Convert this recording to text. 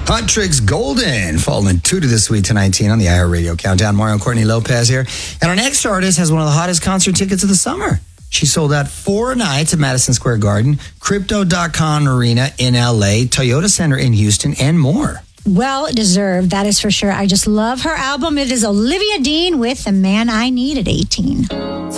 Hot Tricks Golden, falling 2 to this week to 19 on the iHeartRadio Countdown. Mario and Courtney Lopez here. And our next artist has one of the hottest concert tickets of the summer. She sold out 4 nights at Madison Square Garden, Crypto.com Arena in LA, Toyota Center in Houston, and more. Well deserved, that is for sure. I just love her album. It is Olivia Dean with The Man I Need at 18.